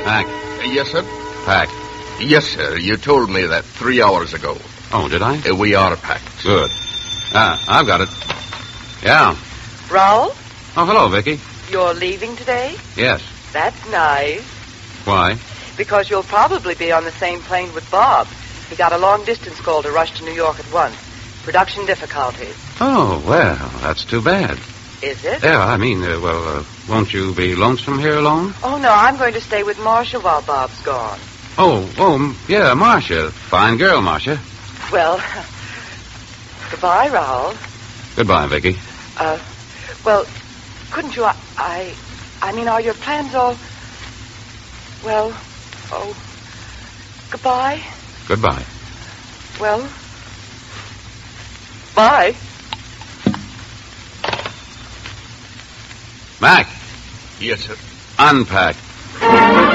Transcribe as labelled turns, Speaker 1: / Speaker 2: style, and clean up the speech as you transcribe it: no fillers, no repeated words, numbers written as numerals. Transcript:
Speaker 1: Mac.
Speaker 2: Yes, sir?
Speaker 1: Packed.
Speaker 2: Yes, sir. You told me that 3 hours ago.
Speaker 1: Oh, did I?
Speaker 2: We are packed.
Speaker 1: Good. I've got it. Yeah.
Speaker 3: Raoul,
Speaker 1: Oh, hello, Vicky.
Speaker 3: you're leaving today?
Speaker 1: Yes.
Speaker 3: That's nice.
Speaker 1: Why?
Speaker 3: Because you'll probably be on the same plane with Bob. He got a long-distance call to rush to New York at once. Production difficulties.
Speaker 1: Oh, well, that's too bad.
Speaker 3: Is it?
Speaker 1: Yeah, I mean, won't you be lonesome here alone?
Speaker 3: Oh, no, I'm going to stay with Marcia while Bob's gone.
Speaker 1: Yeah, Marcia. Fine girl, Marcia.
Speaker 3: Well, goodbye, Raoul.
Speaker 1: Goodbye, Vicky.
Speaker 3: Well, couldn't you... I mean, are your plans all... Well, goodbye?
Speaker 1: Goodbye.
Speaker 3: Well, bye.
Speaker 1: Mac,
Speaker 2: Yes, sir.
Speaker 1: unpack.